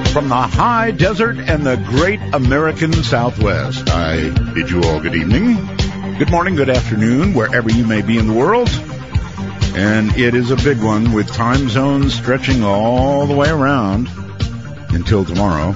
from the high desert and the great American Southwest. I bid you all good evening, good morning, good afternoon, wherever you may be in the world. And it is a big one with time zones stretching all the way around until tomorrow.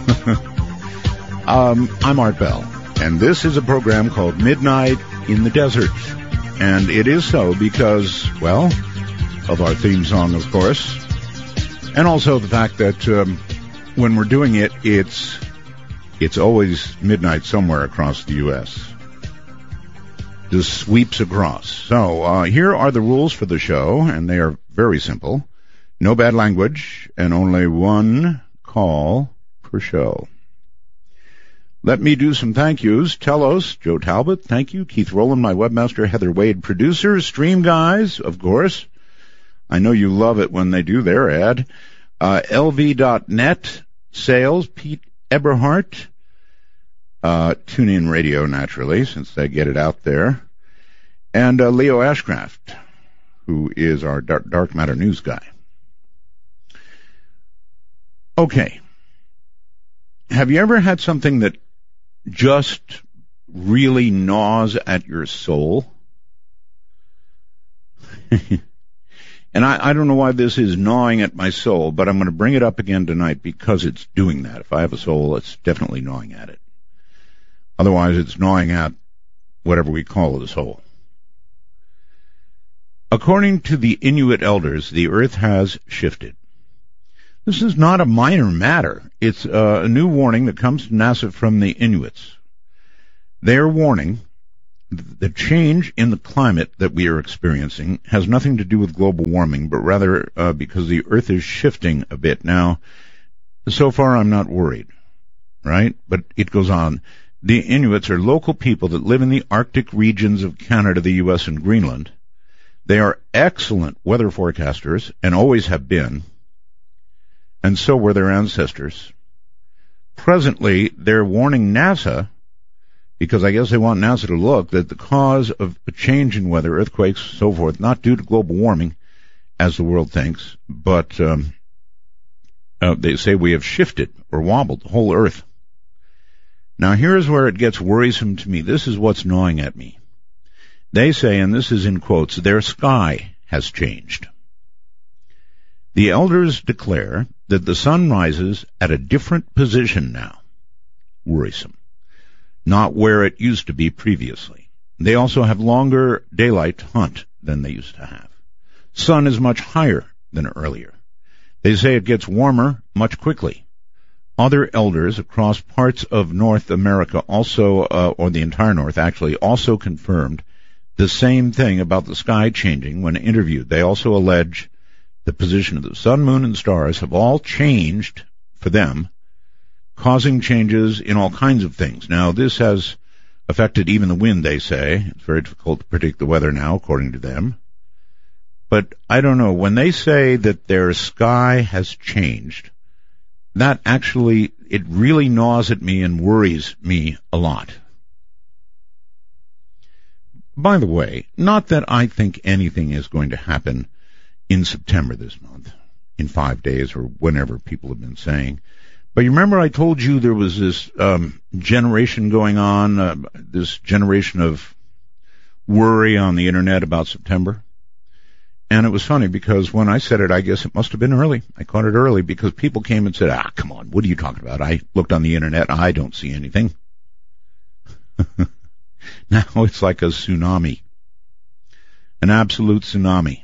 I'm Art Bell, and this is a program called Midnight in the Desert. And it is so because, well, of our theme song, of course, and also the fact that when we're doing it, it's always midnight somewhere across the U.S. Just sweeps across. So here are the rules for the show, and they are very simple. No bad language, and only one call per show. Let me do some thank yous. Telos, Joe Talbot, thank you. Keith Rowland, my webmaster. Heather Wade, producer. Stream Guys, of course. I know you love it when they do their ad. LV.net, sales, Pete Eberhardt. TuneIn Radio, naturally, since they get it out there. And Leo Ashcraft, who is our Dark Matter news guy. Okay. Have you ever had something that just really gnaws at your soul? And I don't know why this is gnawing at my soul, but I'm going to bring it up again tonight because it's doing that. If I have a soul, it's definitely gnawing at it. Otherwise, it's gnawing at whatever we call a soul. According to the Inuit elders, the earth has shifted. This is not a minor matter. It's a new warning that comes to NASA from the Inuits. They are warning the change in the climate that we are experiencing has nothing to do with global warming, but rather because the earth is shifting a bit. Now, so far I'm not worried, right? But it goes on. The Inuits are local people that live in the Arctic regions of Canada, the U.S., and Greenland. They are excellent weather forecasters and always have been, and so were their ancestors. Presently, they're warning NASA, because I guess they want NASA to look, that the cause of a change in weather, earthquakes, so forth, not due to global warming, as the world thinks, but they say we have shifted or wobbled the whole Earth. Now, here's where it gets worrisome to me. This is what's gnawing at me. They say, and this is in quotes, their sky has changed. The elders declare that the sun rises at a different position now. Worrisome. Not where it used to be previously. They also have longer daylight to hunt than they used to have. Sun is much higher than earlier. They say it gets warmer much quickly. Other elders across parts of North America also, or the entire North actually, also confirmed the same thing about the sky changing when interviewed. They also allege the position of the sun, moon, and stars have all changed for them, causing changes in all kinds of things. Now, this has affected even the wind, they say. It's very difficult to predict the weather now, according to them. But I don't know. When they say that their sky has changed, that actually, it really gnaws at me and worries me a lot. By the way, not that I think anything is going to happen in September this month, in 5 days or whenever people have been saying. But you remember I told you there was this generation going on, this generation of worry on the Internet about September? And it was funny because when I said it, I guess it must have been early. I caught it early because people came and said, come on, what are you talking about? I looked on the Internet, I don't see anything. Now it's like a tsunami, an absolute tsunami.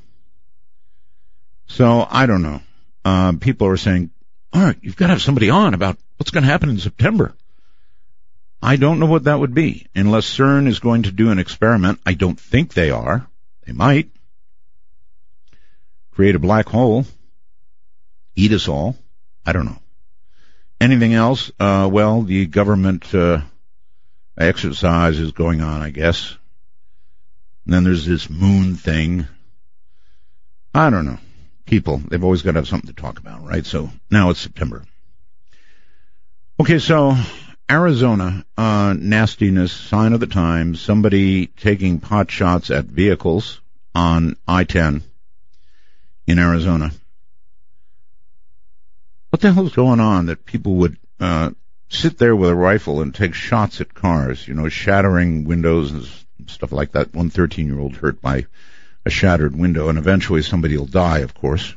So I don't know. People are saying, all right, you've got to have somebody on about what's going to happen in September. I don't know what that would be, unless CERN is going to do an experiment. I don't think they are. They might. Create a black hole. Eat us all. I don't know. Anything else? Well, the government exercise is going on, I guess. And then there's this moon thing. I don't know. People, they've always got to have something to talk about, right? So now it's September. Okay, so Arizona, nastiness, sign of the times, somebody taking pot shots at vehicles on I-10 in Arizona. What the hell's going on that people would sit there with a rifle and take shots at cars, shattering windows and stuff like that? One 13-year-old hurt by a shattered window, and eventually somebody will die, of course.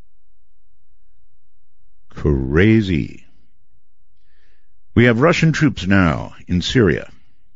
Crazy. We have Russian troops now in Syria.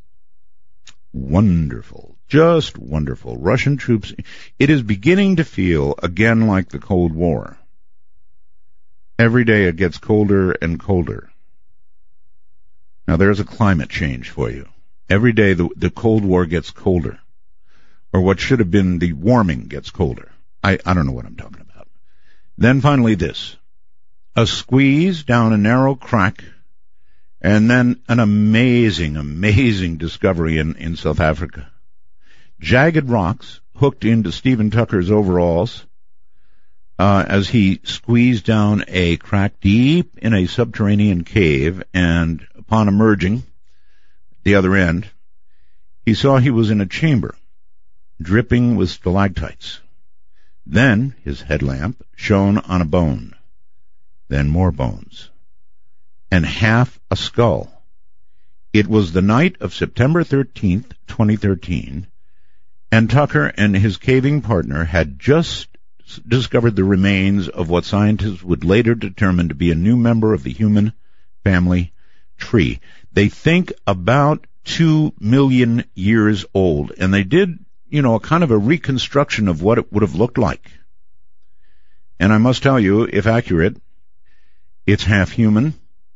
Wonderful. Just wonderful. Russian troops. It is beginning to feel again like the Cold War. Every day it gets colder and colder. Now there's a climate change for you. Every day the Cold War gets colder. Or what should have been the warming gets colder. I don't know what I'm talking about. Then finally this. A squeeze down a narrow crack, and then an amazing, amazing discovery in South Africa. Jagged rocks hooked into Stephen Tucker's overalls as he squeezed down a crack deep in a subterranean cave, and upon emerging the other end, he saw he was in a chamber dripping with stalactites. Then his headlamp shone on a bone, then more bones, and half a skull. It was the night of September 13th, 2013, and Tucker and his caving partner had just discovered the remains of what scientists would later determine to be a new member of the human family tree. They think about 2 million years old, and they did, a kind of a reconstruction of what it would have looked like. And I must tell you, if accurate, it's half human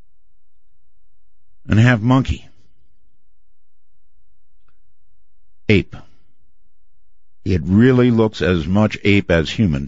and half monkey. Ape. It really looks as much ape as human.